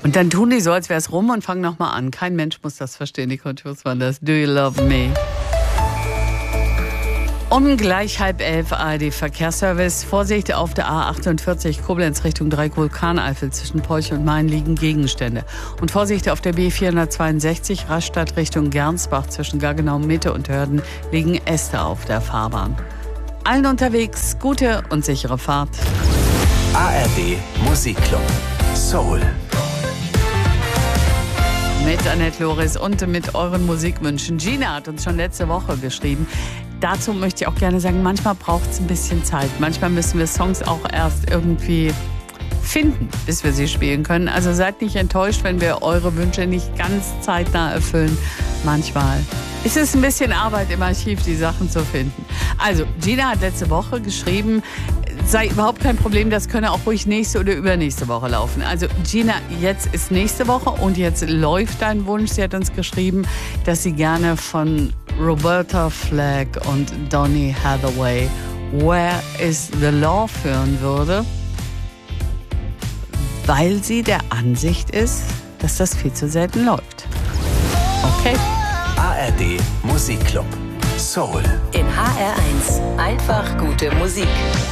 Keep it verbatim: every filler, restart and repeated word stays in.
Und dann tun die so, als wäre es rum und fangen nochmal an. Kein Mensch muss das verstehen, die Contours waren das. Do you love me? Um gleich halb elf A R D-Verkehrsservice. Vorsicht auf der A achtundvierzig Koblenz Richtung Dreieck-Vulkaneifel. Zwischen Polch und Main liegen Gegenstände. Und Vorsicht auf der B vierhundertzweiundsechzig Rastatt Richtung Gernsbach. Zwischen Gaggenau Mitte und Hörden liegen Äste auf der Fahrbahn. Allen unterwegs gute und sichere Fahrt. A R D Musikclub Soul. Mit Annette Loris und mit euren Musikwünschen. Gina hat uns schon letzte Woche geschrieben. Dazu möchte ich auch gerne sagen, manchmal braucht es ein bisschen Zeit. Manchmal müssen wir Songs auch erst irgendwie finden, bis wir sie spielen können. Also seid nicht enttäuscht, wenn wir eure Wünsche nicht ganz zeitnah erfüllen. Manchmal ist es ein bisschen Arbeit im Archiv, die Sachen zu finden. Also Gina hat letzte Woche geschrieben, sei überhaupt kein Problem, das könne auch ruhig nächste oder übernächste Woche laufen. Also Gina, jetzt ist nächste Woche und jetzt läuft dein Wunsch. Sie hat uns geschrieben, dass sie gerne von Roberta Flack und Donny Hathaway Where is the Law hören würde, weil sie der Ansicht ist, dass das viel zu selten läuft. Okay. A R D Musikclub Soul. In H R eins. Einfach gute Musik.